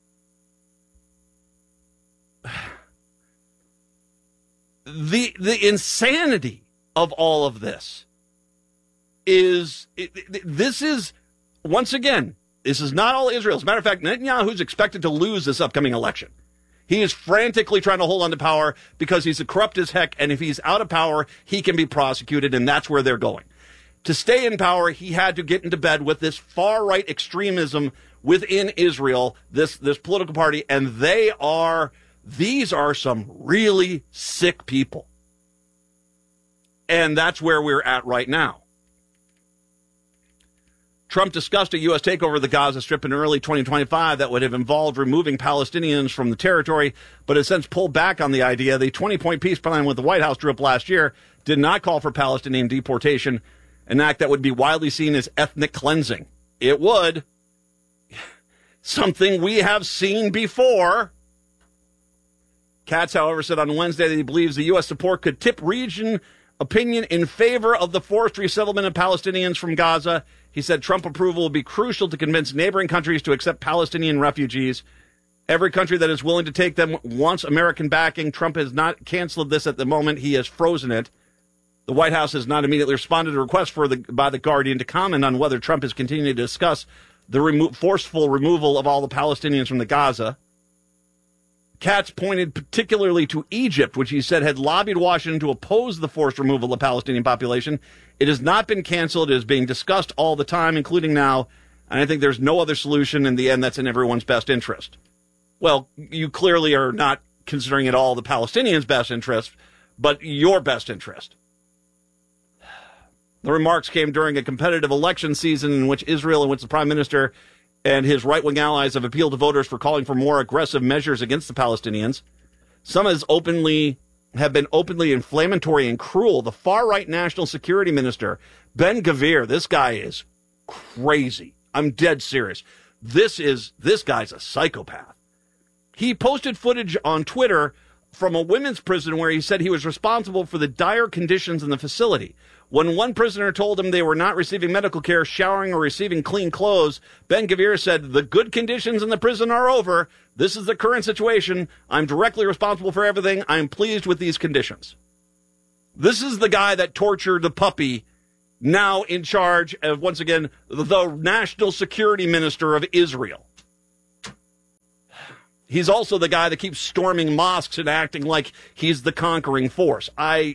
The the insanity of all of this is, it, it, this is, once again, this is not all Israel. As a matter of fact, Netanyahu's expected to lose this upcoming election. He is frantically trying to hold on to power because he's corrupt as heck, and if he's out of power, he can be prosecuted, and that's where they're going. To stay in power, he had to get into bed with this far-right extremism within Israel, this, this political party, and they are, these are some really sick people. And that's where we're at right now. Trump discussed a U S takeover of the Gaza Strip in early twenty twenty-five that would have involved removing Palestinians from the territory, but has since pulled back on the idea. The twenty-point peace plan with the White House drew up last year did not call for Palestinian deportation, an act that would be widely seen as ethnic cleansing. It would. Something we have seen before. Katz, however, said on Wednesday that he believes the U S support could tip region opinion in favor of the forced resettlement of Palestinians from Gaza. He said Trump approval will be crucial to convince neighboring countries to accept Palestinian refugees. Every country that is willing to take them wants American backing. Trump has not canceled this at the moment. He has frozen it. The White House has not immediately responded to a request for the, by The Guardian to comment on whether Trump is continuing to discuss the remo- forceful removal of all the Palestinians from the Gaza. Katz pointed particularly to Egypt, which he said had lobbied Washington to oppose the forced removal of the Palestinian population. It has not been canceled. It is being discussed all the time, including now. And I think there's no other solution in the end that's in everyone's best interest. Well, you clearly are not considering it all the Palestinians' best interest, but your best interest. The remarks came during a competitive election season in which Israel, in which the prime minister and his right-wing allies have appealed to voters for calling for more aggressive measures against the Palestinians. Some has openly have been openly inflammatory and cruel. The far-right national security minister, Ben-Gvir, this guy is crazy. I'm dead serious. This is this guy's a psychopath. He posted footage on Twitter from a women's prison where he said he was responsible for the dire conditions in the facility. When one prisoner told him they were not receiving medical care, showering, or receiving clean clothes, Ben-Gvir said, the good conditions in the prison are over. This is the current situation. I'm directly responsible for everything. I'm pleased with these conditions. This is the guy that tortured the puppy, now in charge of, once again, the national security minister of Israel. He's also the guy that keeps storming mosques and acting like he's the conquering force. I,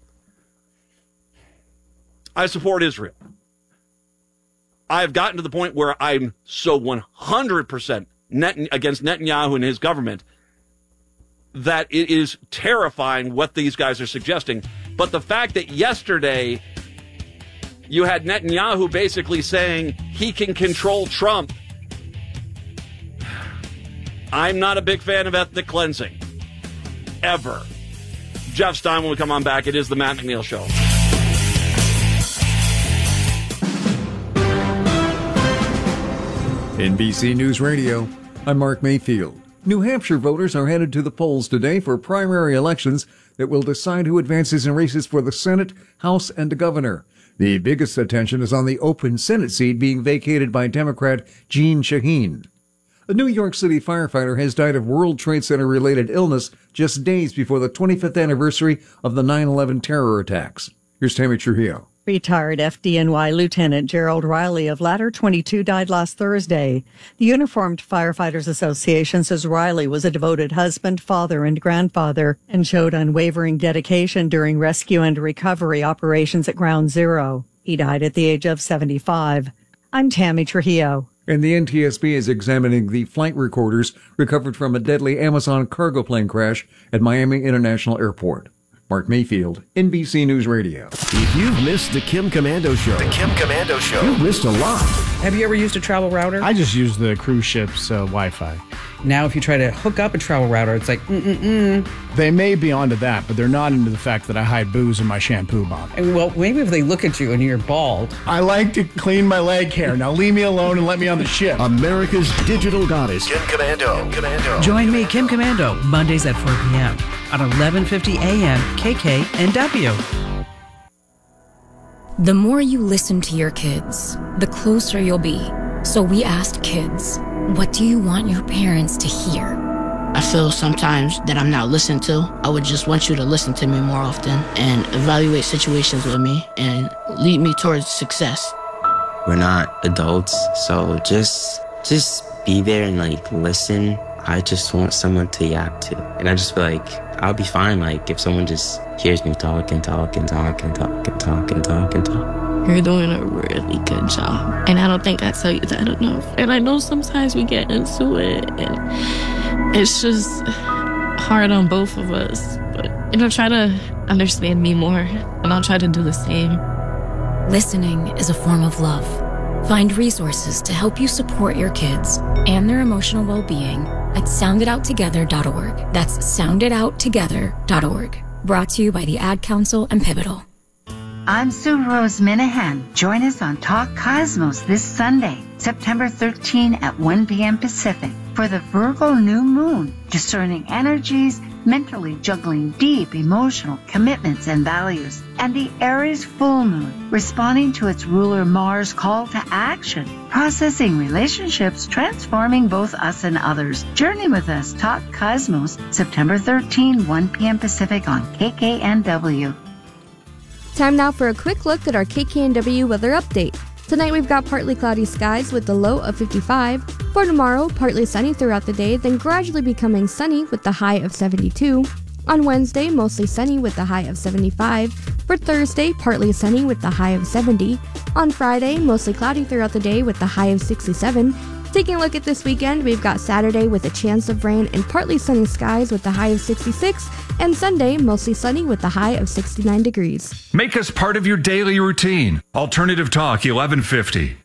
I support Israel. I've gotten to the point where I'm so one hundred percent net against Netanyahu and his government that it is terrifying what these guys are suggesting. But the fact that yesterday you had Netanyahu basically saying he can control Trump, I'm not a big fan of ethnic cleansing. Ever. Jeff Stein, when we come on back, it is the Matt McNeil Show. N B C News Radio, I'm Mark Mayfield. New Hampshire voters are headed to the polls today for primary elections that will decide who advances in races for the Senate, House, and the governor. The biggest attention is on the open Senate seat being vacated by Democrat Jeanne Shaheen. A New York City firefighter has died of World Trade Center-related illness just days before the twenty-fifth anniversary of the nine eleven terror attacks. Here's Tammy Trujillo. Retired F D N Y Lieutenant Gerald Riley of Ladder twenty-two died last Thursday. The Uniformed Firefighters Association says Riley was a devoted husband, father, and grandfather and showed unwavering dedication during rescue and recovery operations at Ground Zero. He died at the age of seventy-five. I'm Tammy Trujillo. And the N T S B is examining the flight recorders recovered from a deadly Amazon cargo plane crash at Miami International Airport. Mark Mayfield, N B C News Radio. If you've missed the Kim Komando Show, the Kim Komando Show, you've missed a lot. Have you ever used a travel router? I just use the cruise ship's uh, Wi-Fi. Now, if you try to hook up a travel router, it's like, mm-mm-mm. They may be onto that, but they're not into the fact that I hide booze in my shampoo bottle. And, well, maybe if they look at you and you're bald. I like to clean my leg hair. Now leave me alone and let me on the ship. America's digital goddess, Kim Komando. Kim Komando. Join me, Kim Komando, Mondays at four p.m. on eleven fifty a.m. K K N W. The more you listen to your kids, the closer you'll be. So we asked kids, what do you want your parents to hear? I feel sometimes that I'm not listened to. I would just want you to listen to me more often and evaluate situations with me and lead me towards success. We're not adults, so just just be there and like listen. I just want someone to yap to. And I just feel like I'll be fine like if someone just hears me talk and talk and talk and talk and talk and talk and talk. You're doing a really good job. And I don't think I tell you that enough. And I know sometimes we get into it and it's just hard on both of us. But, you know, try to understand me more and I'll try to do the same. Listening is a form of love. Find resources to help you support your kids and their emotional well-being at sound it out together dot org. That's sound it out together dot org. Brought to you by the Ad Council and Pivotal. I'm Sue Rose Minahan. Join us on Talk Cosmos this Sunday, September thirteenth at one p.m. Pacific for the Virgo new moon, discerning energies, mentally juggling deep emotional commitments and values, and the Aries full moon, responding to its ruler Mars' call to action, processing relationships, transforming both us and others. Journey with us, Talk Cosmos, September thirteenth, one p.m. Pacific on K K N W. Time now for a quick look at our K K N W weather update. Tonight we've got partly cloudy skies with the low of fifty-five. For tomorrow, partly sunny throughout the day, then gradually becoming sunny with the high of seventy-two. On Wednesday, mostly sunny with the high of seventy-five. For Thursday, partly sunny with the high of seventy. On Friday, mostly cloudy throughout the day with the high of sixty-seven. Taking a look at this weekend, we've got Saturday with a chance of rain and partly sunny skies with the high of sixty-six, and Sunday mostly sunny with the high of sixty-nine degrees. Make us part of your daily routine. Alternative Talk, eleven fifty.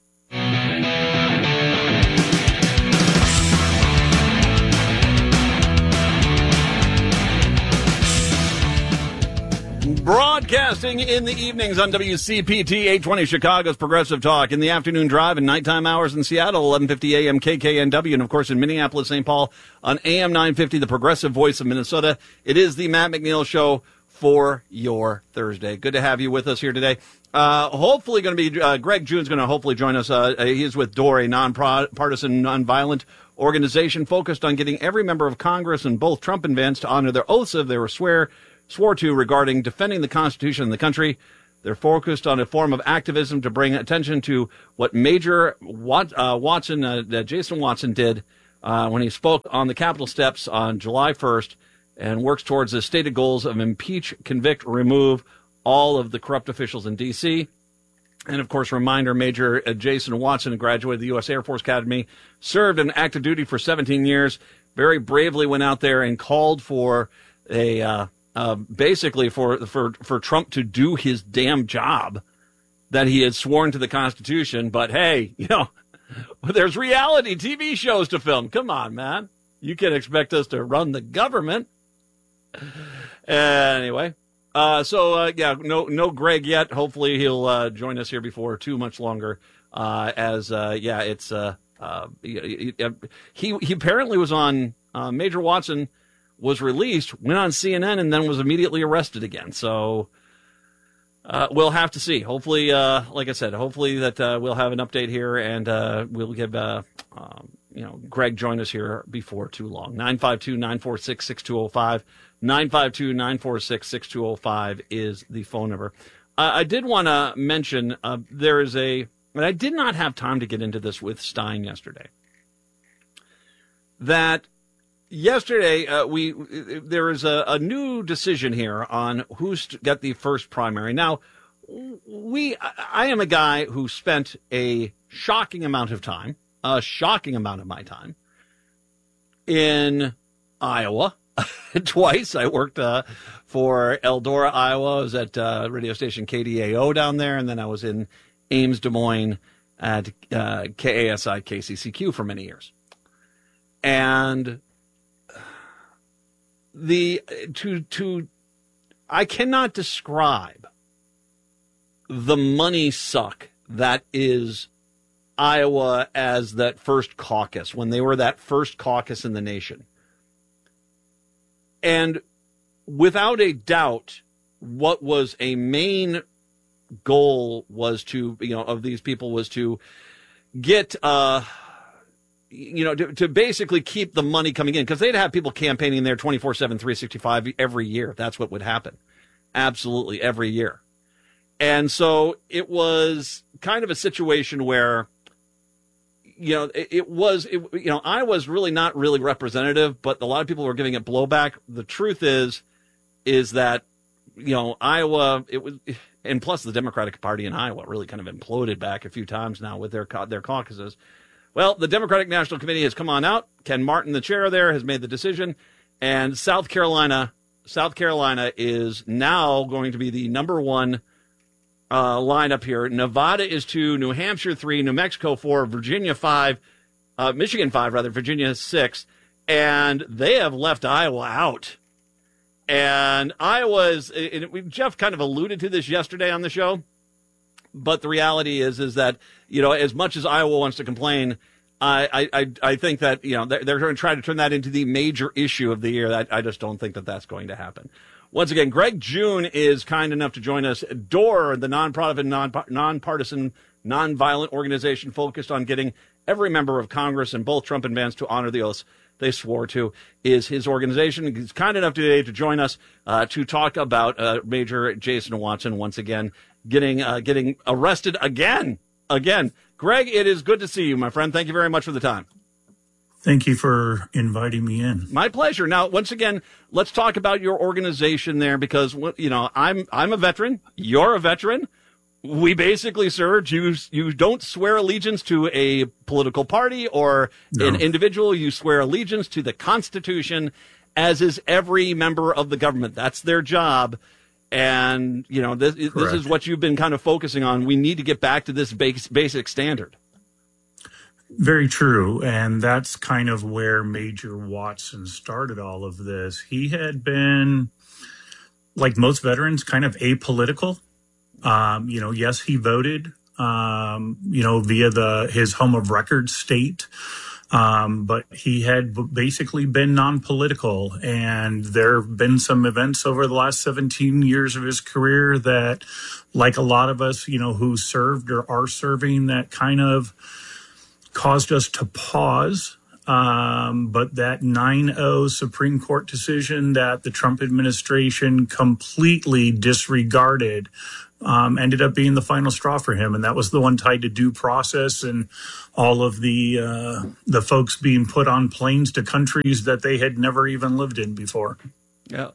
Broadcasting in the evenings on W C P T eight twenty Chicago's Progressive Talk. In the afternoon drive and nighttime hours in Seattle, eleven fifty a.m. K K N W. And, of course, in Minneapolis, Saint Paul on A M nine fifty, the Progressive Voice of Minnesota. It is the Matt McNeil Show for your Thursday. Good to have you with us here today. Uh, hopefully going to be, uh, Greg June's going to hopefully join us. Uh, he's with D O R, a nonpartisan, nonviolent organization focused on getting every member of Congress and both Trump and Vance to honor their oaths if they were swear, swore to regarding defending the Constitution and the country. They're focused on a form of activism to bring attention to what Major Wat, uh, Watson, uh, Jason Watson did uh, when he spoke on the Capitol steps on July first, and works towards the stated goals of impeach, convict, remove all of the corrupt officials in D C. And, of course, reminder, Major Jason Watson graduated the U S Air Force Academy, served in active duty for seventeen years, very bravely went out there and called for a uh, uh, basically for, for, for Trump to do his damn job that he had sworn to the Constitution. But, hey, you know, there's reality T V shows to film. Come on, man. You can't expect us to run the government. Anyway, uh, so, uh, yeah, no no Greg yet. Hopefully he'll uh, join us here before too much longer uh, as, uh, yeah, it's uh, uh, he, he he apparently was on, uh, Major Watson was released, went on C N N, and then was immediately arrested again. So uh, we'll have to see. Hopefully, uh, like I said, hopefully that uh, we'll have an update here, and uh, we'll give uh, um, you know, Greg join us here before too long. nine five two, nine four six, six two zero five. nine five two, nine four six, six two zero five is the phone number. Uh, I did want to mention uh, there is a, and I did not have time to get into this with Stein yesterday, that yesterday uh, we there is a, a new decision here on who's got the first primary. Now, we I am a guy who spent a shocking amount of time, a shocking amount of my time in Iowa. Twice. I worked uh, for Eldora, Iowa. I was at uh, radio station K D A O down there, and then I was in Ames, Des Moines at uh, K A S I, K C C Q for many years. And the to to I cannot describe the money suck that is Iowa as that first caucus, when they were that first caucus in the nation. And without a doubt, what was a main goal was to, you know, of these people was to get, uh, you know, to, to basically keep the money coming in, because they'd have people campaigning there twenty-four seven, three sixty-five every year. That's what would happen. Absolutely every year. And so it was kind of a situation where, you know, it, it was, it, you know, I was really not really representative, but a lot of people were giving it blowback. The truth is, is that, you know, Iowa, it was, and plus the Democratic Party in Iowa really kind of imploded back a few times now with their their caucuses. Well, the Democratic National Committee has come on out. Ken Martin, the chair there, has made the decision, and South Carolina, South Carolina is now going to be the number one Uh, lineup here. Nevada is two, New Hampshire three, New Mexico four, Virginia five, uh, Michigan five, rather, Virginia six, and they have left Iowa out. And Iowa is, and we, Jeff kind of alluded to this yesterday on the show, but the reality is, is that, you know, as much as Iowa wants to complain, I, I, I think that, you know, they're, they're going to try to turn that into the major issue of the year. That I just don't think that that's going to happen. Once again, Greg June is kind enough to join us. D O R, the nonprofit, non, nonpartisan, nonviolent organization focused on getting every member of Congress and both Trump and Vance to honor the oaths they swore to, is his organization. He's kind enough today to join us uh, to talk about uh, Major Jason Watson once again getting uh, getting arrested again. Again. Greg, it is good to see you, my friend. Thank you very much for the time. Thank you for inviting me in. My pleasure. Now, once again, let's talk about your organization there, because, you know, I'm I'm a veteran. You're a veteran. We basically served. You you don't swear allegiance to a political party or no. an individual. You swear allegiance to the Constitution, as is every member of the government. That's their job. And, you know, this, this is what you've been kind of focusing on. We need to get back to this base, basic standard. Very true. And that's kind of where Major Watson started all of this. He had been, like most veterans, kind of apolitical. Um, you know, yes, he voted, um, you know, via the his home of record state. Um, but he had basically been non-political, and there have been some events over the last seventeen years of his career that, like a lot of us, you know, who served or are serving, that kind of caused us to pause. Um, but that nine oh Supreme Court decision that the Trump administration completely disregarded Um, ended up being the final straw for him, and that was the one tied to due process and all of the uh, the folks being put on planes to countries that they had never even lived in before. Yeah.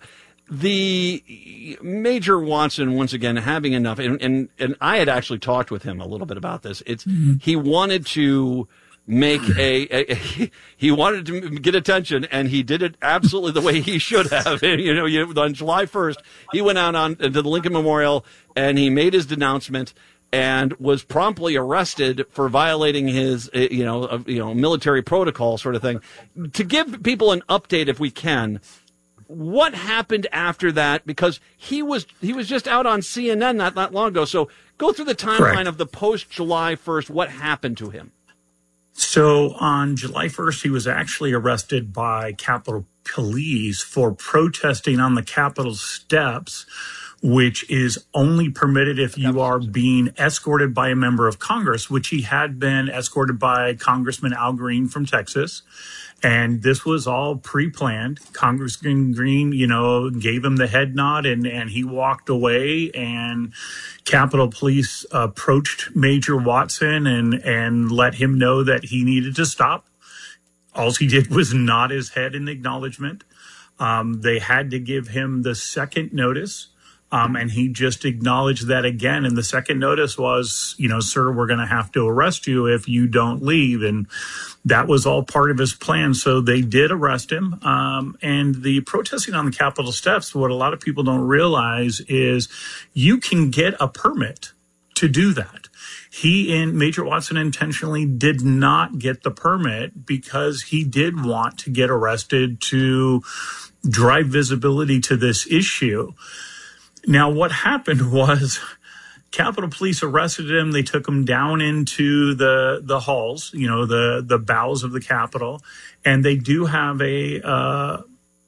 The Major Watson, once again, having enough, and, and, and I had actually talked with him a little bit about this. It's mm-hmm. He wanted to make a, a, a he wanted to get attention, and he did it absolutely the way he should have. And, you know, you, on July first, he went out on to the Lincoln Memorial and he made his denouncement and was promptly arrested for violating his, you know, uh, you know, military protocol sort of thing. To give people an update, if we can, what happened after that? Because he was he was just out on C N N not not long ago. So go through the timeline Correct. Of the post July first. What happened to him? So on July first, he was actually arrested by Capitol Police for protesting on the Capitol steps, which is only permitted if you are being escorted by a member of Congress, which he had been escorted by Congressman Al Green from Texas. And this was all pre-planned. Congressman Green, you know, gave him the head nod, and, and he walked away, and Capitol Police approached Major Watson and, and let him know that he needed to stop. All he did was nod his head in acknowledgement. Um, they had to give him the second notice. Um, and he just acknowledged that again. And the second notice was, you know, sir, we're going to have to arrest you if you don't leave. And that was all part of his plan. So they did arrest him. Um, and the protesting on the Capitol steps, what a lot of people don't realize is you can get a permit to do that. He and Major Watson intentionally did not get the permit because he did want to get arrested to drive visibility to this issue. Now, what happened was Capitol Police arrested him. They took him down into the the halls, you know, the, the bowels of the Capitol. And they do have a, uh,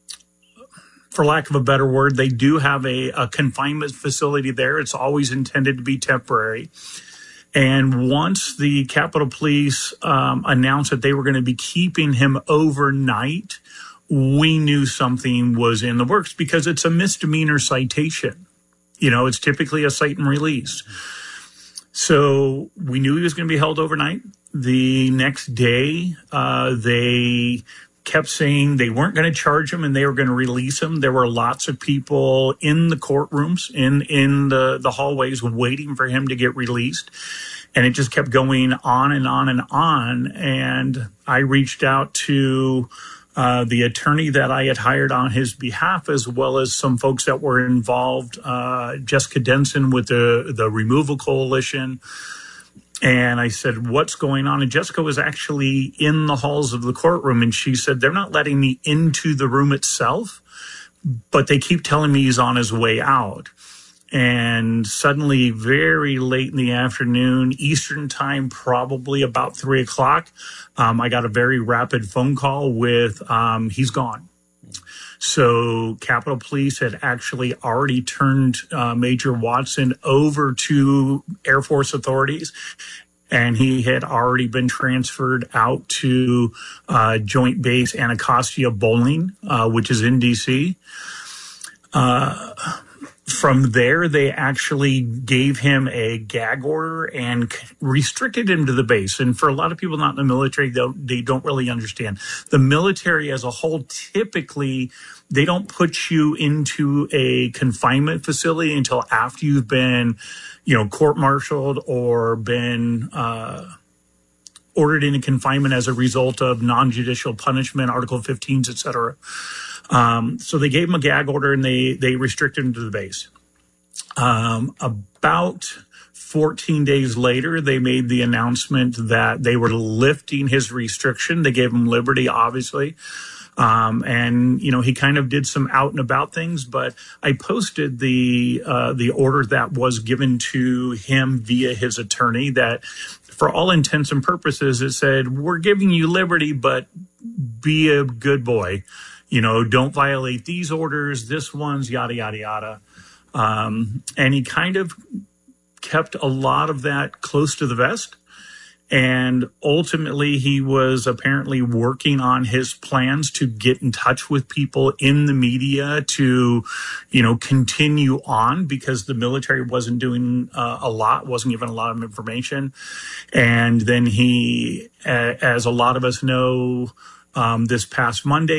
for lack of a better word, they do have a, a confinement facility there. It's always intended to be temporary. And once the Capitol Police um, announced that they were going to be keeping him overnight, we knew something was in the works because it's a misdemeanor citation. You know, it's typically a cite and release. So we knew he was going to be held overnight. The next day, uh, they kept saying they weren't going to charge him and they were going to release him. There were lots of people in the courtrooms, in, in the, the hallways waiting for him to get released. And it just kept going on and on and on. And I reached out to Uh, the attorney that I had hired on his behalf, as well as some folks that were involved, uh, Jessica Denson with the, the Removal Coalition. And I said, what's going on? And Jessica was actually in the halls of the courtroom, and she said, they're not letting me into the room itself, but they keep telling me he's on his way out. And suddenly, very late in the afternoon, Eastern time, probably about three o'clock, um, I got a very rapid phone call with, um, he's gone. So Capitol Police had actually already turned uh, Major Watson over to Air Force authorities, and he had already been transferred out to uh, Joint Base Anacostia Bolling, uh, which is in D C Uh From there, they actually gave him a gag order and restricted him to the base. And for a lot of people not in the military, they don't, they don't really understand. The military as a whole, typically, they don't put you into a confinement facility until after you've been, you know, court-martialed or been uh, ordered into confinement as a result of non-judicial punishment, Article fifteens, et cetera. Um, so they gave him a gag order and they, they restricted him to the base. Um, about fourteen days later, they made the announcement that they were lifting his restriction. They gave him liberty, obviously. Um, and, you know, he kind of did some out and about things, but I posted the, uh, the order that was given to him via his attorney that for all intents and purposes, it said, we're giving you liberty, but be a good boy. You know, don't violate these orders, this one's yada, yada, yada. Um, and he kind of kept a lot of that close to the vest. And ultimately, he was apparently working on his plans to get in touch with people in the media to, you know, continue on because the military wasn't doing uh, a lot, wasn't giving a lot of information. And then he, uh, as a lot of us know, um, this past Monday,